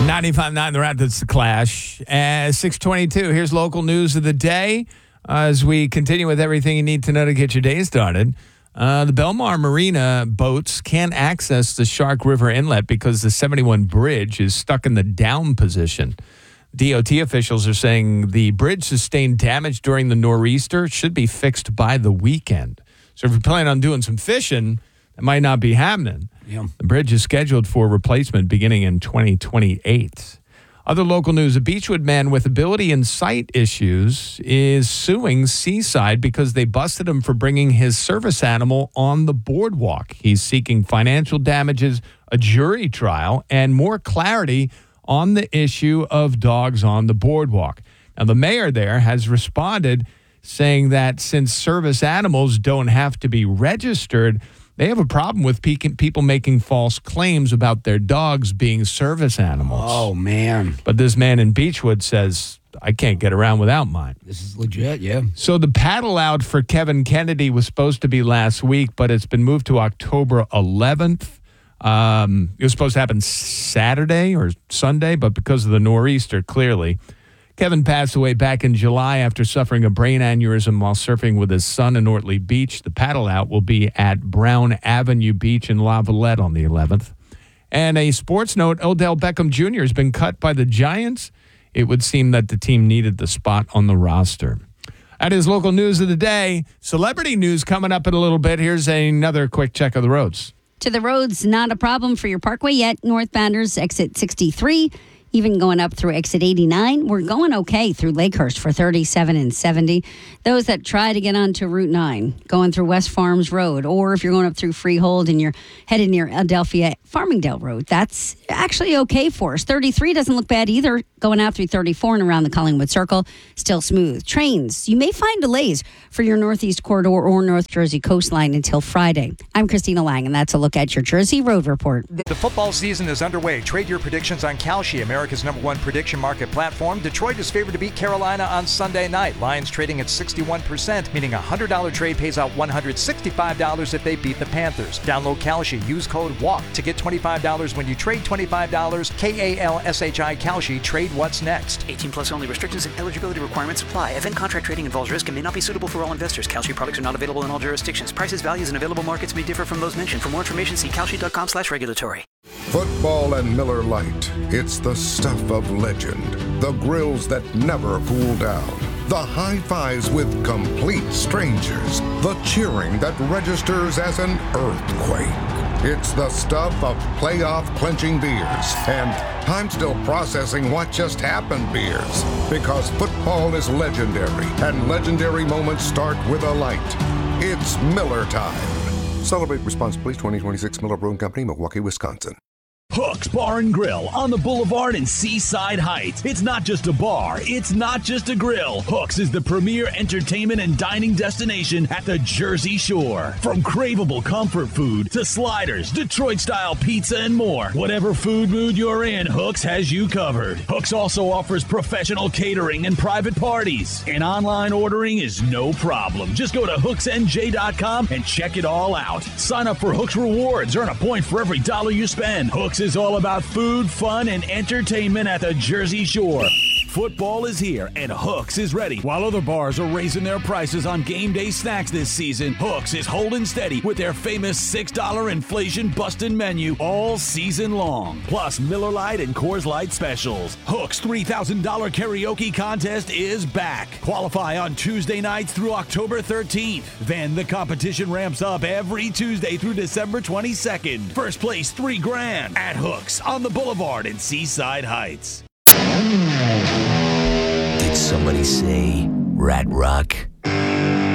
95.9 The Rat, that's The Clash. 6:22, here's local news of the day. As we continue with everything you need to know to get your day started. The Belmar Marina boats can't access the Shark River Inlet because the 71 bridge is stuck in the down position. DOT officials are saying the bridge sustained damage during the nor'easter. It should be fixed by the weekend. So if you're planning on doing some fishing, it might not be happening. Yeah. The bridge is scheduled for replacement beginning in 2028. Other local news, a Beechwood man with ability and sight issues is suing Seaside because they busted him for bringing his service animal on the boardwalk. He's seeking financial damages, a jury trial, and more clarity on the issue of dogs on the boardwalk. Now, the mayor there has responded saying that since service animals don't have to be registered, they have a problem with people making false claims about their dogs being service animals. Oh, man. But this man in Beechwood says, I can't get around without mine. This is legit, yeah. So the paddle out for Kevin Kennedy was supposed to be last week, but it's been moved to October 11th. It was supposed to happen Saturday or Sunday, but because of the nor'easter, clearly. Kevin passed away back in July after suffering a brain aneurysm while surfing with his son in Ortley Beach. The paddle out will be at Brown Avenue Beach in La Valette on the 11th. And a sports note, Odell Beckham Jr. has been cut by the Giants. It would seem that the team needed the spot on the roster. That is local news of the day. Celebrity news coming up in a little bit. Here's another quick check of the roads. To the roads, not a problem for your parkway yet. Northbounders, exit 63. Even going up through exit 89. We're going okay through Lakehurst for 37 and 70. Those that try to get onto Route 9, going through West Farms Road, or if you're going up through Freehold and you're headed near Adelphia Farmingdale Road, that's actually okay for us. 33 doesn't look bad either. Going out through 34 and around the Collingwood Circle, still smooth. Trains, you may find delays for your Northeast Corridor or North Jersey coastline until Friday. I'm Christina Lang, and that's a look at your Jersey Road Report. The football season is underway. Trade your predictions on Kalshi, America's #1 prediction market platform. Detroit is favored to beat Carolina on Sunday night. Lions trading at 61%, meaning a $100 trade pays out $165 if they beat the Panthers. Download Kalshi. Use code WALK to get $25 when you trade $25. KALSHI Kalshi. Trade what's next. 18 plus only. Restrictions and eligibility requirements apply. Event contract trading involves risk and may not be suitable for all investors. Kalshi products are not available in all jurisdictions. Prices, values, and available markets may differ from those mentioned. For more information, see kalshi.com/regulatory. Football and Miller Lite. It's the stuff of legend. The grills that never cool down. The high fives with complete strangers. The cheering that registers as an earthquake. It's the stuff of playoff clinching beers and I'm still processing what just happened beers. Because football is legendary and legendary moments start with a light. It's Miller time. Celebrate responsibly. 2026 Miller Brewing Company, Milwaukee, Wisconsin. Hook's Bar and Grill on the Boulevard in Seaside Heights. It's not just a bar. It's not just a grill. Hook's is the premier entertainment and dining destination at the Jersey Shore. From craveable comfort food to sliders, Detroit-style pizza, and more. Whatever food mood you're in, Hook's has you covered. Hook's also offers professional catering and private parties. And online ordering is no problem. Just go to hooksnj.com and check it all out. Sign up for Hook's Rewards. Earn a point for every dollar you spend. Hook's is all about food, fun, and entertainment at the Jersey Shore. Football is here, and Hook's is ready. While other bars are raising their prices on game day snacks this season, Hook's is holding steady with their famous $6 inflation-busting menu all season long. Plus Miller Lite and Coors Light specials. Hook's $3,000 karaoke contest is back. Qualify on Tuesday nights through October 13th. Then the competition ramps up every Tuesday through December 22nd. First place, $3,000 at Hook's on the Boulevard in Seaside Heights. Did somebody say Rat Rock?